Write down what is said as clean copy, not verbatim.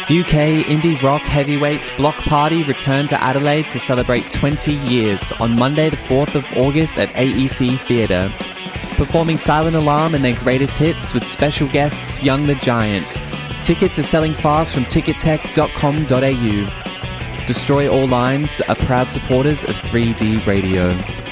UK indie rock heavyweights Block Party return to Adelaide to celebrate 20 years on Monday the 4th of August at AEC Theatre, performing Silent Alarm and their greatest hits with special guests Young the Giant. Tickets are selling fast from tickettech.com.au. Destroy All Lines are proud supporters of 3D Radio.